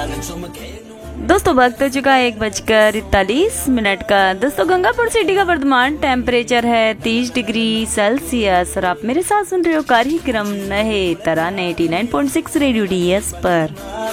दोस्तों वक्त हो चुका है 1:41 का। दोस्तों गंगापुर सिटी का वर्तमान टेम्परेचर है 30 डिग्री सेल्सियस और आप मेरे साथ सुन रहे हो कार्यक्रम नए तराने 89.6 रेडियो DS पर।